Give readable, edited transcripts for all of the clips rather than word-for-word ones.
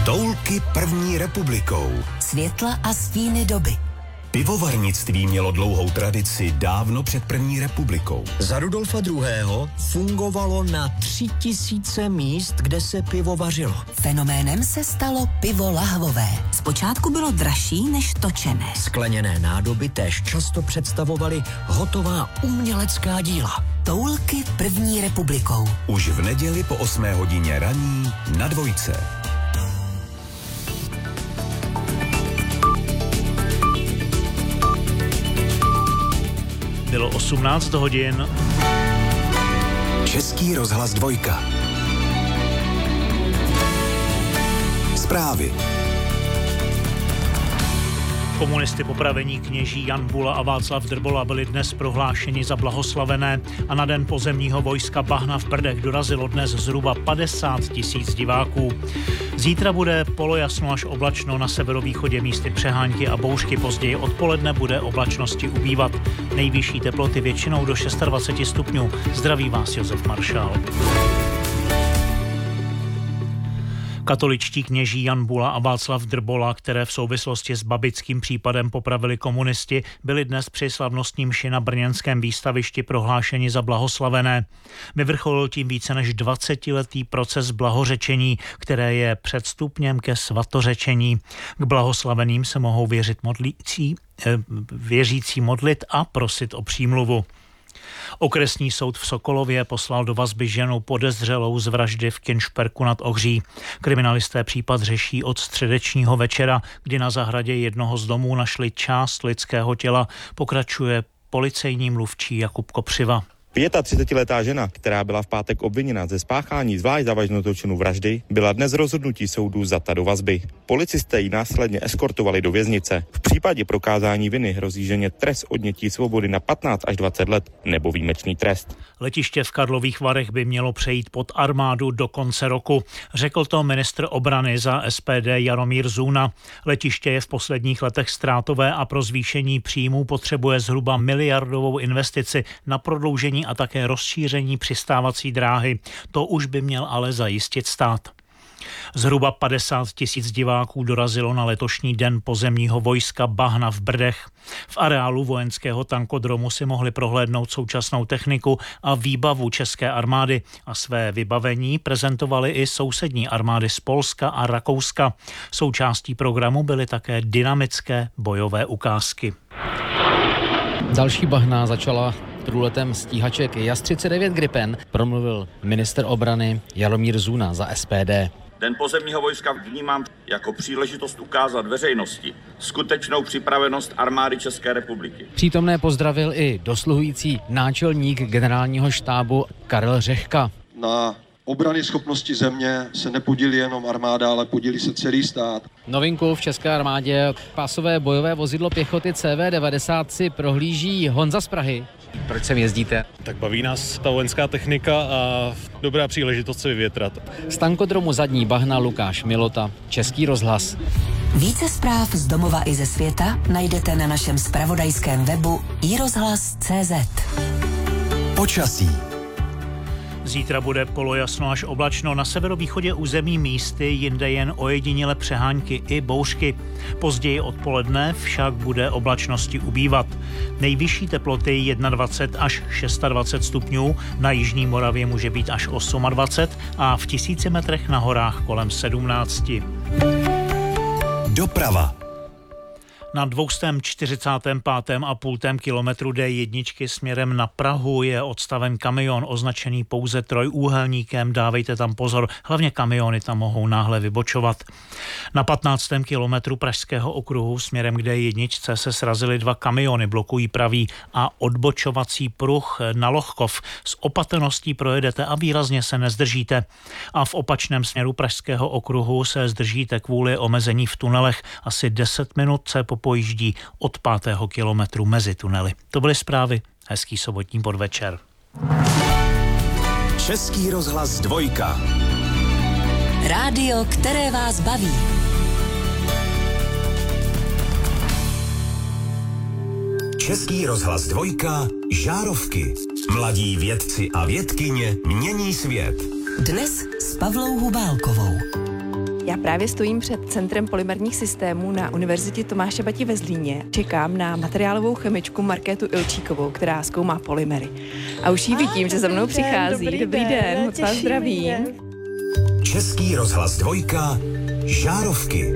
Toulky první republikou. Světla a stíny doby. Pivovarnictví mělo dlouhou tradici dávno před první republikou. Za Rudolfa II. Fungovalo na 3000 míst, kde se pivo vařilo. Fenoménem se stalo pivo lahvové. Zpočátku bylo dražší než točené. Skleněné nádoby též často představovaly hotová umělecká díla. Toulky první republikou. Už v neděli po 8 hodině raní na Dvojce. Bylo 18 hodin. Český rozhlas Dvojka. Zprávy. Komunisty popravení kněží Jan Bula a Václav Drbola byli dnes prohlášeni za blahoslavené a na den pozemního vojska Bahna v Brdech dorazilo dnes zhruba 50 000 diváků. Zítra bude polojasno až oblačno, na severovýchodě místy přehánky a bouřky, později odpoledne bude oblačnosti ubývat. Nejvyšší teploty většinou do 26 stupňů. Zdraví vás Josef Maršál. Katoličtí kněží Jan Bula a Václav Drbola, které v souvislosti s babickým případem popravili komunisti, byli dnes při slavnostní mši na brněnském výstavišti prohlášeni za blahoslavené. Vyvrcholil tím více než 20letý proces blahořečení, které je předstupněm ke svatořečení. K blahoslaveným se mohou věřící modlit a prosit o přímluvu. Okresní soud v Sokolově poslal do vazby ženu podezřelou z vraždy v Kinšperku nad Ohří. Kriminalisté případ řeší od středečního večera, kdy na zahradě jednoho z domů našli část lidského těla, pokračuje policejní mluvčí Jakub Kopřiva. 35letá žena, která byla v pátek obviněna ze spáchání zvlášť závažného činu vraždy, byla dnes rozhodnutí soudu vzata do vazby. Policisté ji následně eskortovali do věznice. V případě prokázání viny hrozí ženě trest odnětí svobody na 15 až 20 let nebo výjimečný trest. Letiště v Karlových Varech by mělo přejít pod armádu do konce roku. Řekl to ministr obrany za SPD Jaromír Zůna. Letiště je v posledních letech ztrátové a pro zvýšení příjmů potřebuje zhruba miliardovou investici na prodloužení a také rozšíření přistávací dráhy. To už by měl ale zajistit stát. Zhruba 50 000 diváků dorazilo na letošní den pozemního vojska Bahna v Brdech. V areálu vojenského tankodromu si mohli prohlédnout současnou techniku a výbavu české armády a své vybavení prezentovaly i sousední armády z Polska a Rakouska. Součástí programu byly také dynamické bojové ukázky. Další bahna začala průletem stíhaček JAS-39 Gripen, promluvil ministr obrany Jaromír Zůna za SPD. Den pozemního vojska vnímám jako příležitost ukázat veřejnosti skutečnou připravenost armády České republiky. Přítomné pozdravil i dosluhující náčelník generálního štábu Karel Řehka. Na obrany schopnosti země se nepodílí jenom armáda, ale podílí se celý stát. Novinku v české armádě pásové bojové vozidlo pěchoty CV-90 si prohlíží Honza z Prahy. Proč sem jezdíte? Tak baví nás ta vojenská technika a dobrá příležitost se vyvětrat. Z tankodromu zadní bahna Lukáš Milota, Český rozhlas. Více zpráv z domova i ze světa najdete na našem zpravodajském webu iRozhlas.cz. Počasí. Zítra bude polojasno až oblačno, na severovýchodě území místy, jinde jen ojediněle přehánky i bouřky. Později odpoledne však bude oblačnosti ubývat. Nejvyšší teploty 21 až 26 stupňů, na jižní Moravě může být až 28 a v 1000 metrech na horách kolem 17. Doprava. Na 245,5 kilometru D1 směrem na Prahu je odstaven kamion označený pouze trojúhelníkem. Dávejte tam pozor, hlavně kamiony tam mohou náhle vybočovat. Na 15. kilometru Pražského okruhu směrem k D1 se srazily 2 kamiony, blokují pravý a odbočovací pruh na Lochkov. S opatrností projedete a výrazně se nezdržíte. A v opačném směru Pražského okruhu se zdržíte kvůli omezení v tunelech. Asi 10 minut se pojíždí od 5. kilometru mezi tunely. To byly zprávy. Hezký sobotní podvečer. Český rozhlas Dvojka. Rádio, které vás baví. Český rozhlas Dvojka. Žárovky. Mladí vědci a vědkyně mění svět. Dnes s Pavlou Hubálkovou. Já právě stojím před Centrem polymerních systémů na Univerzitě Tomáše Bati ve Zlíně. Čekám na materiálovou chemičku Markétu Ilčíkovou, která zkoumá polymery. A už ji vidím, že za mnou přichází. Dobrý den, moc vás zdravím. Český rozhlas 2, Žárovky.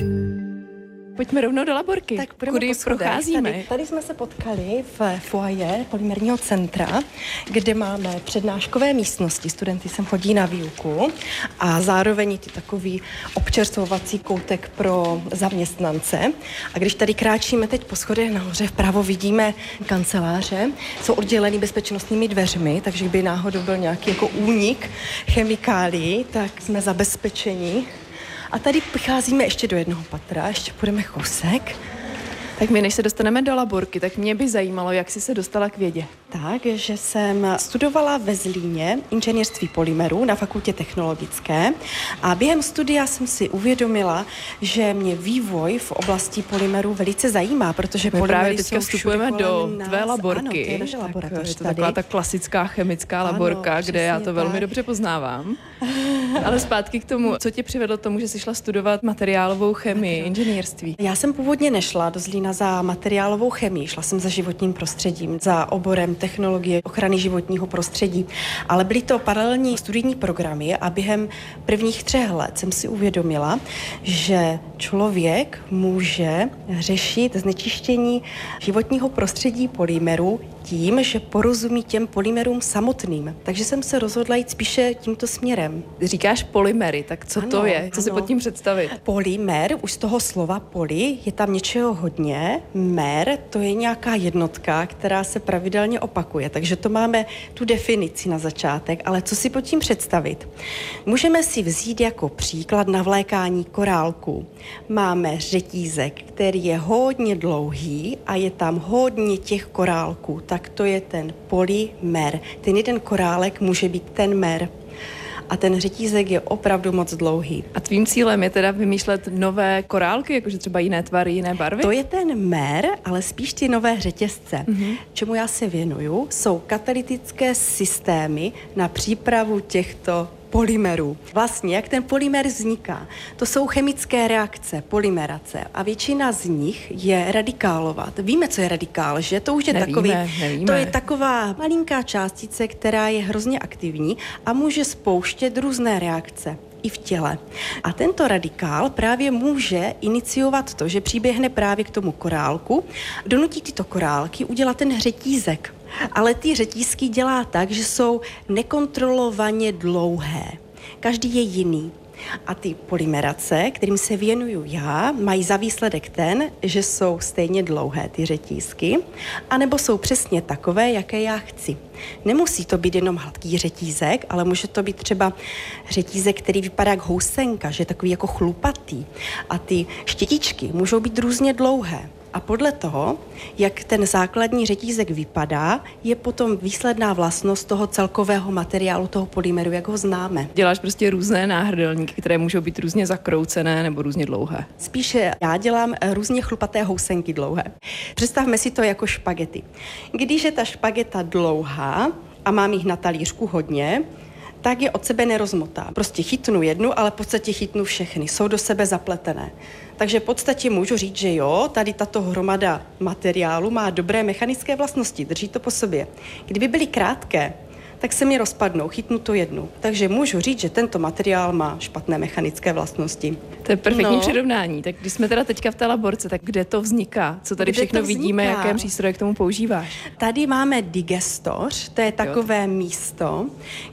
Pojďme rovnou do laborky. Tak kudy procházíme. Tady jsme se potkali v foyer polymerního centra, kde máme přednáškové místnosti. Studenty sem chodí na výuku a zároveň ty takový občerstvovací koutek pro zaměstnance. A když tady kráčíme teď po schodech nahoře, vpravo vidíme kanceláře. Jsou odděleny bezpečnostními dveřmi, takže kdyby náhodou byl nějaký jako únik chemikálií, tak jsme zabezpečeni. A tady přicházíme ještě do jednoho patra, ještě půjdeme kousek. Tak my, než se dostaneme do laborky, tak mě by zajímalo, jak jsi se dostala k vědě. Tak, že jsem studovala ve Zlíně inženýrství polymerů na fakultě technologické a během studia jsem si uvědomila, že mě vývoj v oblasti polymerů velice zajímá, protože my polymery právě teďka vstupujeme do tvé laborky. Ano, to je naše laboratoř. Je to taková ta klasická chemická laborka, kde já to velmi dobře poznávám. Ale zpátky k tomu, co tě přivedlo k tomu, že jsi šla studovat materiálovou chemii, inženýrství? Já jsem původně nešla do Zlína za materiálovou chemii, šla jsem za životním prostředím, za oborem technologie ochrany životního prostředí, ale byly to paralelní studijní programy a během prvních 3 let jsem si uvědomila, že člověk může řešit znečištění životního prostředí polymerů tím, že porozumí těm polymerům samotným. Takže jsem se rozhodla jít spíše tímto směrem. Říkáš polymery, tak co to je? Co si pod tím představit? Polymer, už z toho slova poly, je tam něčeho hodně. Mer, to je nějaká jednotka, která se pravidelně opakuje. Takže to máme tu definici na začátek, ale co si pod tím představit? Můžeme si vzít jako příklad navlékání korálků. Máme řetízek, který je hodně dlouhý a je tam hodně těch korálků. Tak to je ten polymer. Ten jeden korálek může být ten mer. A ten řetízek je opravdu moc dlouhý. A tvým cílem je teda vymýšlet nové korálky, jakože třeba jiné tvary, jiné barvy? To je ten mer, ale spíš ty nové řetězce. Čemu já se věnuju, jsou katalytické systémy na přípravu těchto polymerů. Vlastně, jak ten polymer vzniká? To jsou chemické reakce, polymerace a většina z nich je radikálovat. Víme, co je radikál, že? To už je nevíme. To je taková malinká částice, která je hrozně aktivní a může spouštět různé reakce i v těle. A tento radikál právě může iniciovat to, že přiběhne právě k tomu korálku, donutí tyto korálky udělat ten řetízek. Ale ty řetízky dělá tak, že jsou nekontrolovaně dlouhé. Každý je jiný. A ty polymerace, kterým se věnuju já, mají za výsledek ten, že jsou stejně dlouhé ty řetízky, anebo jsou přesně takové, jaké já chci. Nemusí to být jenom hladký řetízek, ale může to být třeba řetízek, který vypadá jak housenka, že je takový jako chlupatý. A ty štětičky můžou být různě dlouhé. A podle toho, jak ten základní řetízek vypadá, je potom výsledná vlastnost toho celkového materiálu, toho polymeru, jak ho známe. Děláš prostě různé náhrdelníky, které můžou být různě zakroucené nebo různě dlouhé. Spíše já dělám různě chlupaté housenky dlouhé. Představme si to jako špagety. Když je ta špageta dlouhá a mám jich na talířku hodně, tak je od sebe nerozmotá. Prostě chytnu jednu, ale v podstatě chytnu všechny. Jsou do sebe zapletené. Takže v podstatě můžu říct, že jo, tady tato hromada materiálu má dobré mechanické vlastnosti, drží to po sobě. Kdyby byly krátké, tak se mi rozpadnou, chytnu to jednu. Takže můžu říct, že tento materiál má špatné mechanické vlastnosti. To je perfektní přirovnání. Tak když jsme teda teďka v té laborce, tak kde to vzniká? Co tady všechno vidíme, jaké přístroje k tomu používáš? Tady máme digestoř, to je takové místo,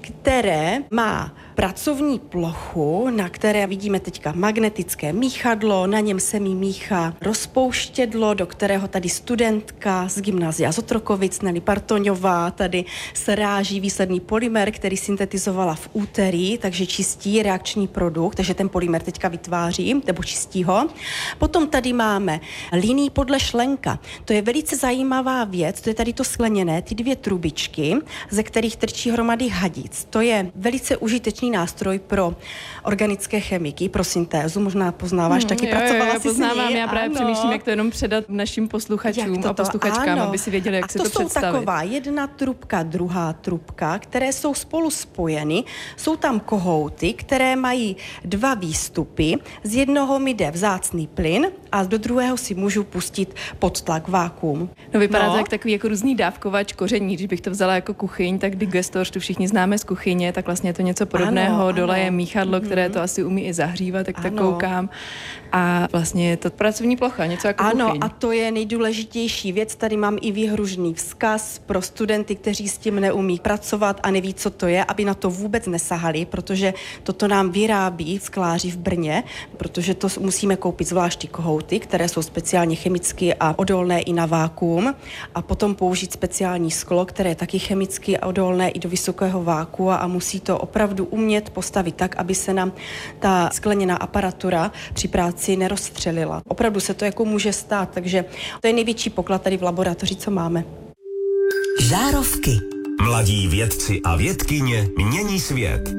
které má pracovní plochu, na které vidíme teďka magnetické míchadlo, na něm se mi míchá rozpouštědlo, do kterého tady studentka z gymnázia z Otrokovic, Nelly Partoňová, tady sráží výsledný polymer, který syntetizovala v úterý, takže čistí reakční produkt, takže ten polymer teďka vytváří, nebo čistí ho. Potom tady máme linii podle šlenka. To je velice zajímavá věc, to je tady to skleněné, ty 2 trubičky, ze kterých trčí hromady hadic. To je velice užitečný úžasný nástroj pro organické chemiky, pro syntézu. Možná poznáváš, taky pracovala si poznávám, s ní. já právě přemýšlím, jak to jenom předat našim posluchačům a posluchačkám, aby si věděli, jak si to představit. A to jsou taková jedna trubka, druhá trubka, které jsou spolu spojeny. Jsou tam kohouty, které mají 2 výstupy. Z jednoho mi jde vzácný plyn a do druhého si můžu pustit pod tlak vákuum. No vypadá to jak takový jako různý dávkovač koření. Když bych to vzala jako kuchyň, tak digestor, to všichni známe z kuchyně, tak vlastně je to něco podobného. Ano, dole je míchadlo, které to asi umí i zahřívat, tak to koukám. A vlastně je to pracovní plocha, něco jako kuchyň. Ano, a to je nejdůležitější věc. Tady mám i výhružný vzkaz pro studenty, kteří s tím neumí pracovat a neví, co to je, aby na to vůbec nesahali, protože toto nám vyrábí skláři v Brně, protože to musíme koupit zvlášť kohouty, které jsou speciálně chemicky a odolné i na vákuum, a potom použít speciální sklo, které je taky chemicky odolné i do vysokého vákua, a musí to opravdu umět postavit tak, aby se nám ta skleněná aparatura při práci nerozstřelila. Opravdu se to jako může stát, takže to je největší poklad tady v laboratoři, co máme. Žárovky. Mladí vědci a vědkyně mění svět.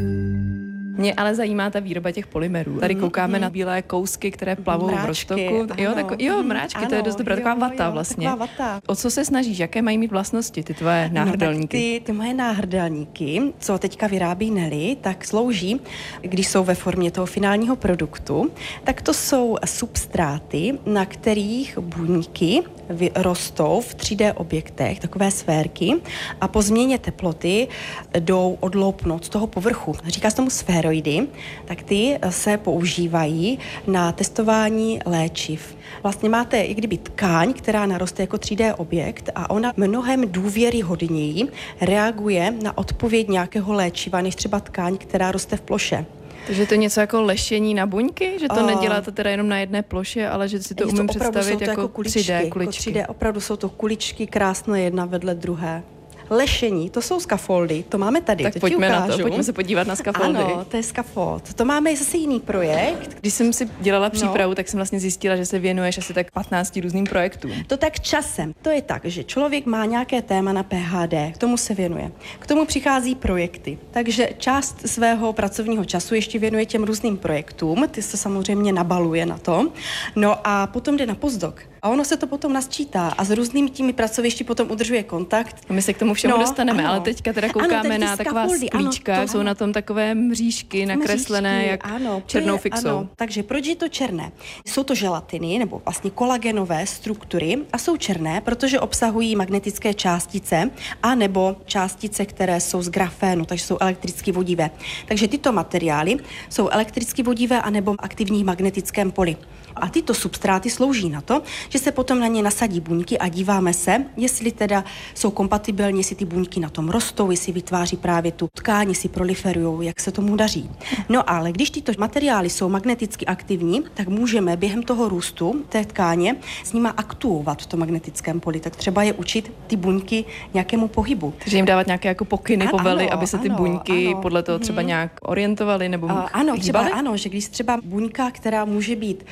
Mě ale zajímá ta výroba těch polymerů. Tady koukáme na bílé kousky, které plavou v roztoku. Mráčky, to je dost dobrá, taková vata vlastně. Taková vata. O co se snažíš? Jaké mají mít vlastnosti ty tvoje náhrdelníky? Ty moje náhrdelníky, co teďka vyrábí Nelly, tak slouží, když jsou ve formě toho finálního produktu, tak to jsou substráty, na kterých buňky rostou v 3D objektech, takové sférky, a po změně teploty jdou odloupnout z toho povrchu. Říká se tomu sféroidy, tak ty se používají na testování léčiv. Vlastně máte i kdyby tkáň, která naroste jako 3D objekt, a ona mnohem důvěryhodněji reaguje na odpověď nějakého léčiva, než třeba tkáň, která roste v ploše. Takže to je něco jako lešení na buňky? Že to neděláte teda jenom na jedné ploše, ale že si to umím představit jako kuličky, 3D kuličky. Jako 3D, opravdu jsou to kuličky krásné jedna vedle druhé. Lešení, to jsou skafoldy, to máme tady. Tak pojďme na to, pojďme se podívat na skafoldy. Ano, to je skafold. To máme zase jiný projekt. Když jsem si dělala přípravu, tak jsem vlastně zjistila, že se věnuješ asi tak 15 různým projektům. To tak časem. To je tak, že člověk má nějaké téma na PhD, k tomu se věnuje. K tomu přichází projekty. Takže část svého pracovního času ještě věnuje těm různým projektům, ty se samozřejmě nabaluje na to. No a potom jde na postdoc. A ono se to potom nasčítá a s různými těmi pracovišti potom udržuje kontakt. My se k tomu všemu dostaneme, ale teďka teda koukáme na taková sklíčka, jsou na tom takové mřížky nakreslené jak černou fixou. Ano. Takže proč je to černé? Jsou to želatiny nebo vlastně kolagenové struktury a jsou černé, protože obsahují magnetické částice a nebo částice, které jsou z grafénu, takže jsou elektricky vodivé. Takže tyto materiály jsou elektricky vodivé a nebo aktivní v magnetickém poli. A tyto substráty slouží na to, že se potom na ně nasadí buňky a díváme se, jestli teda jsou kompatibilní, jestli ty buňky na tom rostou, jestli vytváří právě tu tkáň, jestli proliferují, jak se tomu daří. No ale když tyto materiály jsou magneticky aktivní, tak můžeme během toho růstu té tkáně s nima aktuovat v tom magnetickém poli, tak třeba je učit ty buňky nějakému pohybu. Takže jim dávat nějaké jako pokyny, povely, aby se ty buňky podle toho třeba nějak orientovaly nebo ano, že když třeba buňka, která může být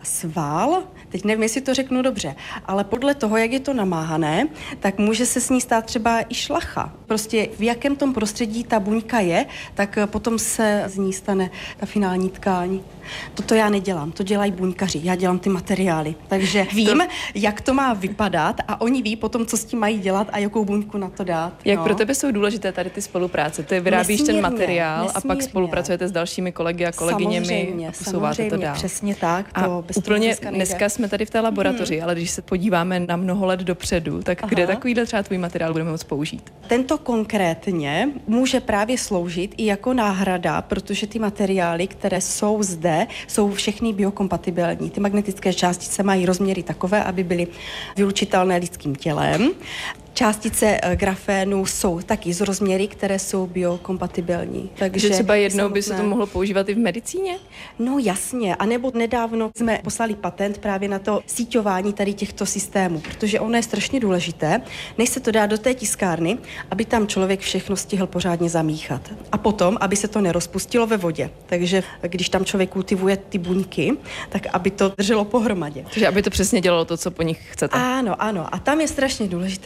sval, teď nevím, jestli to řeknu dobře, ale podle toho, jak je to namáhané, tak může se s ní stát třeba i šlacha. Prostě v jakém tom prostředí ta buňka je, tak potom se z ní stane ta finální tkáň. Toto já nedělám, to dělají buňkaři, já dělám ty materiály. Takže vím, jak to má vypadat a oni ví potom, co s tím mají dělat a jakou buňku na to dát. Jak pro tebe jsou důležité tady ty spolupráce? Ty vyrábíš ten materiál a pak spolupracujete s dalšími kolegy a kolegyněmi a posouváte to dál. Přesně tak. Úplně dneska jsme tady v té laboratoři, ale když se podíváme na mnoho let dopředu, tak kde takovýhle třeba tvůj materiál budeme moct použít? Tento konkrétně může právě sloužit i jako náhrada, protože ty materiály, které jsou zde, jsou všechny biokompatibilní. Ty magnetické částice mají rozměry takové, aby byly vylučitelné lidským tělem. Částice grafénu jsou taky z rozměry, které jsou biokompatibilní. Takže třeba jednou by se to mohlo používat i v medicíně? No jasně, anebo nedávno jsme poslali patent právě na to síťování tady těchto systémů, protože ono je strašně důležité, než se to dá do té tiskárny, aby tam člověk všechno stihl pořádně zamíchat. A potom, aby se to nerozpustilo ve vodě. Takže když tam člověk kultivuje ty buňky, tak aby to drželo pohromadě. Takže aby to přesně dělalo to, co po nich chcete. Ano. A tam je strašně důležité, aby se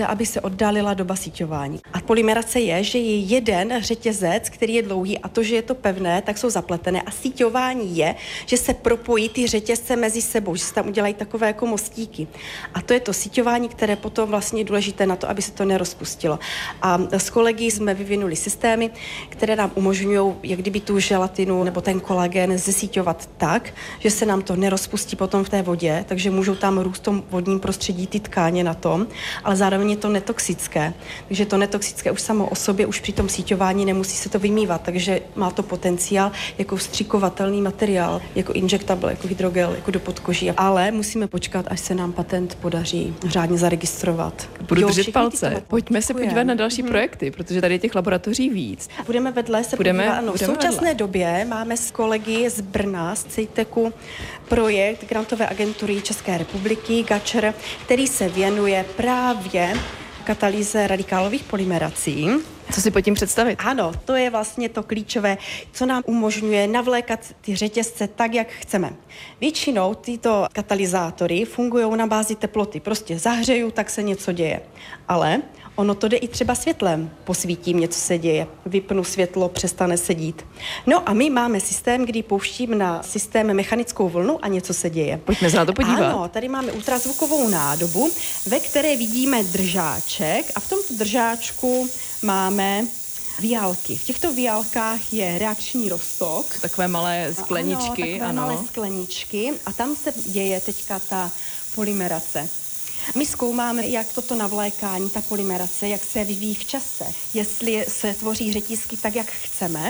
oddálila doba síťování. A polymerace je, že je jeden řetězec, který je dlouhý, a to, že je to pevné, tak jsou zapletené. A síťování je, že se propojí ty řetězce mezi sebou, že se tam udělají takové jako mostíky. A to je to síťování, které potom vlastně je důležité na to, aby se to nerozpustilo. A s kolegy jsme vyvinuli systémy, které nám umožňují, jak kdyby tu želatinu nebo ten kolagen zesíťovat tak, že se nám to nerozpustí potom v té vodě, takže můžou tam růst v tom vodním prostředí ty tkáně na tom, ale zároveň je to netoxické. Takže to netoxické už samo o sobě, už při tom síťování nemusí se to vymývat, takže má to potenciál jako vstřikovatelný materiál, jako injectable, jako hydrogel, jako do podkoží. Ale musíme počkat, až se nám patent podaří řádně zaregistrovat. Budu držet palce. Pojďme se podívat na další projekty, protože tady je těch laboratoří víc. Budeme vedle se podívat. Ano, v současné době máme s kolegy z Brna, z CEITECu, projekt grantové agentury České republiky GAČR, který se věnuje právě katalýze radikálových polymerací. Co si pod tím představit? Ano, to je vlastně to klíčové, co nám umožňuje navlékat ty řetězce tak, jak chceme. Většinou tyto katalyzátory fungují na bázi teploty. Prostě zahřeju, tak se něco děje. Ale ono to jde i třeba světlem. Posvítím, něco se děje. Vypnu světlo, přestane se dít. No a my máme systém, kdy pouštím na systém mechanickou vlnu a něco se děje. Pojďme se na to podívat. Ano, tady máme ultrazvukovou nádobu, ve které vidíme držáček a v tomto držáčku máme viálky. V těchto viálkách je reakční roztok. Takové malé skleničky. Ano, malé skleničky a tam se děje teďka ta polymerace. My zkoumáme, jak toto navlékání, ta polymerace, jak se vyvíjí v čase, jestli se tvoří řetízky tak, jak chceme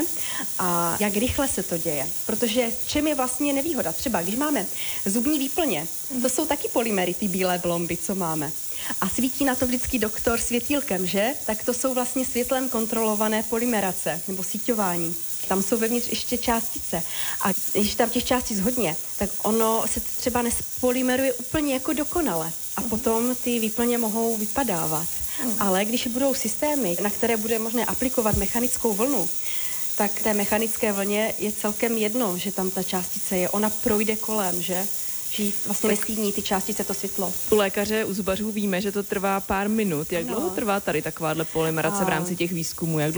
a jak rychle se to děje. Protože čem je vlastně nevýhoda? Třeba když máme zubní výplně, to jsou taky polymery, ty bílé blomby, co máme. A svítí na to vždycky doktor světýlkem, že? Tak to jsou vlastně světlem kontrolované polymerace nebo síťování. Tam jsou vevnitř ještě částice. A když tam těch částic hodně, tak ono se třeba nespolymeruje úplně jako dokonale. A potom ty výplně mohou vypadávat. Ale když budou systémy, na které bude možné aplikovat mechanickou vlnu, tak té mechanické vlně je celkem jedno, že tam ta částice je. Ona projde kolem, že vlastně nestíní ty částice to světlo. U lékaře, u zubařů víme, že to trvá pár minut. Jak dlouho trvá tady takováhle polymerace v rámci těch výzkumů? Jak